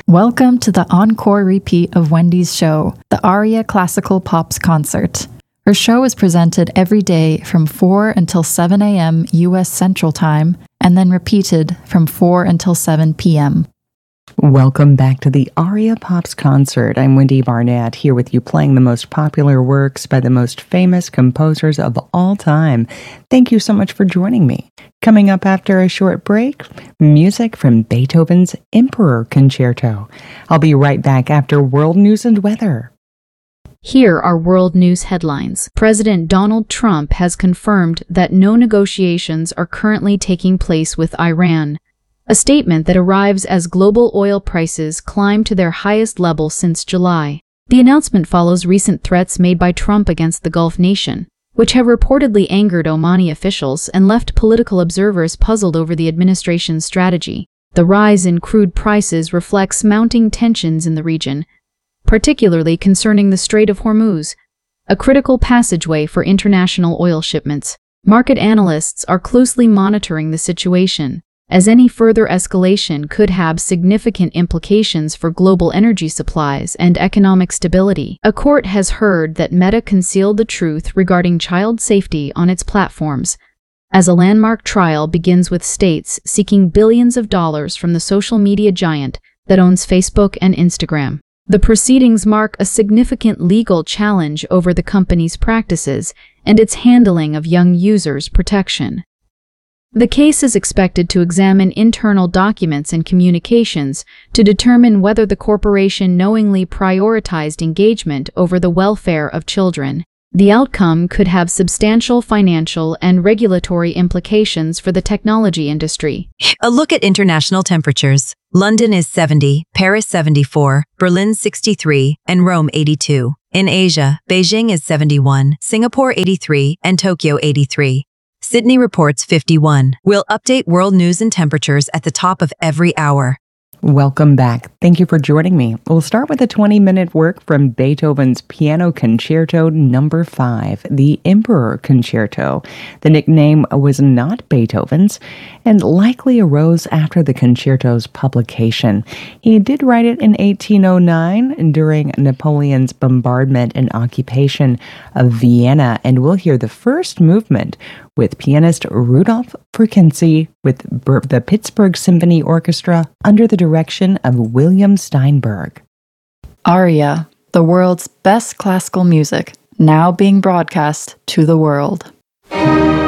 Welcome to the encore repeat of Wendy's show, the Aria Classical Pops Concert. Her show is presented every day from 4 until 7 a.m. U.S. Central Time, and then repeated from 4 until 7 p.m. Welcome back to the Aria Pops Concert. I'm Wendy Barnett, here with you playing the most popular works by the most famous composers of all time. Thank you so much for joining me. Coming up after a short break, music from Beethoven's Emperor Concerto. I'll be right back after world news and weather. Here are world news headlines. President Donald Trump has confirmed that no negotiations are currently taking place with Iran, a statement that arrives as global oil prices climb to their highest level since July. The announcement follows recent threats made by Trump against the Gulf nation, which have reportedly angered Omani officials and left political observers puzzled over the administration's strategy. The rise in crude prices reflects mounting tensions in the region, particularly concerning the Strait of Hormuz, a critical passageway for international oil shipments. Market analysts are closely monitoring the situation, as any further escalation could have significant implications for global energy supplies and economic stability. A court has heard that Meta concealed the truth regarding child safety on its platforms, as a landmark trial begins with states seeking billions of dollars from the social media giant that owns Facebook and Instagram. The proceedings mark a significant legal challenge over the company's practices and its handling of young users' protection. The case is expected to examine internal documents and communications to determine whether the corporation knowingly prioritized engagement over the welfare of children. The outcome could have substantial financial and regulatory implications for the technology industry. A look at international temperatures. London is 70, Paris 74, Berlin 63, and Rome 82. In Asia, Beijing is 71, Singapore 83, and Tokyo 83. Sydney reports 51. We'll update world news and temperatures at the top of every hour. Welcome back. Thank you for joining me. We'll start with a 20-minute work from Beethoven's Piano Concerto No. 5, the Emperor Concerto. The nickname was not Beethoven's and likely arose after the concerto's publication. He did write it in 1809 during Napoleon's bombardment and occupation of Vienna, and we'll hear the first movement with pianist Rudolf Perkinsey with the Pittsburgh Symphony Orchestra under the direction of William Steinberg. Aria, the world's best classical music, now being broadcast to the world.